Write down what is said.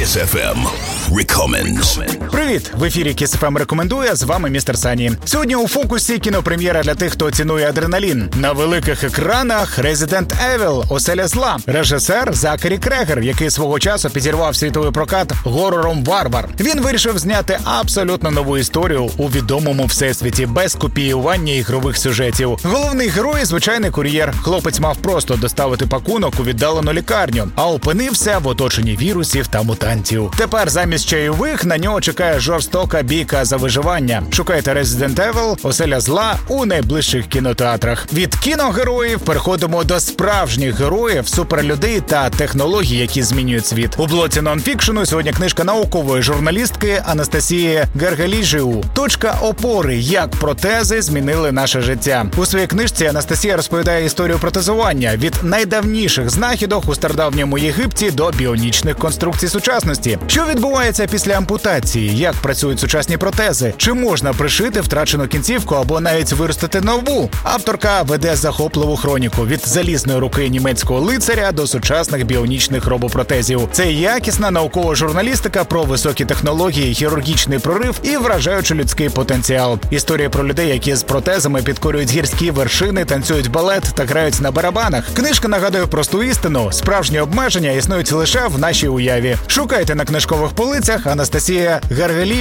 Kiss FM Recommends. Привіт! В ефірі Kiss FM рекомендує, з вами містер Сані. Сьогодні у фокусі кінопрем'єра для тих, хто цінує адреналін. На великих екранах Resident Evil Оселя зла. Режисер Закарі Крегер, який свого часу підірвав світовий прокат горором «Варвар». Він вирішив зняти абсолютно нову історію у відомому всесвіті без копіювання ігрових сюжетів. Головний герой – звичайний кур'єр. Хлопець мав просто доставити пакунок у віддалену лікарню, а опинився в оточенні вірусів та мутантів. Тепер замість чайових на нього чекає жорстока бійка за виживання. Шукайте Resident Evil Оселя зла у найближчих кінотеатрах. Від кіногероїв переходимо до справжніх героїв, суперлюдей та технологій, які змінюють світ. У блоці нонфікшену сьогодні книжка наукової журналістки Анастасії Гаргаліжіу «Точка опори. Як протези змінили наше життя». У своїй книжці Анастасія розповідає історію протезування від найдавніших знахідок у стародавньому Єгипті до біонічних конструкцій сучасності. Що відбувається після ампутації? Як працюють сучасні протези? Чи можна пришити втрачену кінцівку або навіть виростити нову? Авторка веде захопливу хроніку від залізної руки німецького лицаря до сучасних біонічних робопротезів. Це якісна наукова журналістика про високі технології, хірургічний прорив і вражаючий людський потенціал. Історія про людей, які з протезами підкорюють гірські вершини, танцюють балет та грають на барабанах. Книжка нагадує просту істину: справжні обмеження існують лише в нашій уяві. Шукайте на книжкових полицях. Анастасія Гаргаліжіу.